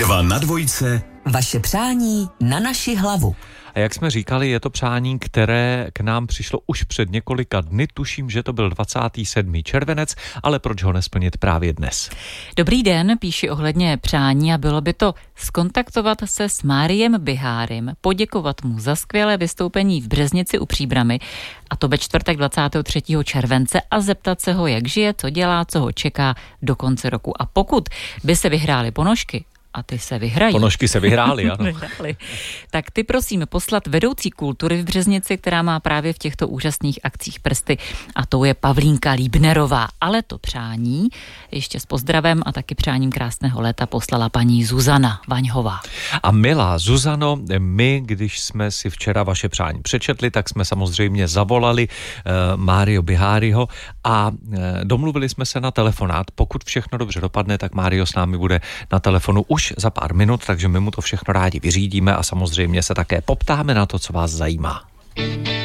2 na 2. Vaše přání na naši hlavu. A jak jsme říkali, je to přání, které k nám přišlo už před několika dny. Tuším, že to byl 27. červenec, ale proč ho nesplnit právě dnes? Dobrý den, píši ohledně přání a bylo by to skontaktovat se s Máriem Bihárym, poděkovat mu za skvělé vystoupení v Březnici u Příbrami, a to ve čtvrtek 23. července, a zeptat se ho, jak žije, co dělá, co ho čeká do konce roku. A pokud by se vyhrály ponožky, a ty se vyhrají. Ponožky se vyhrály, ano. Tak ty prosím poslat vedoucí kultury v Březnici, která má právě v těchto úžasných akcích prsty, a to je Pavlínka Líbnerová. Ale to přání ještě s pozdravem a taky přáním krásného léta poslala paní Zuzana Vaňhová. A milá Zuzano, my, když jsme si včera vaše přání přečetli, tak jsme samozřejmě zavolali Mário Biháryho a domluvili jsme se na telefonát. Pokud všechno dobře dopadne, tak Mário s námi bude na telefonu už za pár minut, takže my mu to všechno rádi vyřídíme a samozřejmě se také poptáme na to, co vás zajímá.